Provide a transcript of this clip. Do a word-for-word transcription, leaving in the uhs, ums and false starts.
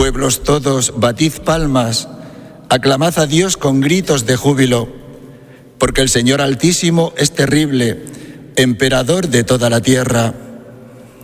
Pueblos todos, batid palmas, aclamad a Dios con gritos de júbilo, porque el Señor Altísimo es terrible, emperador de toda la tierra.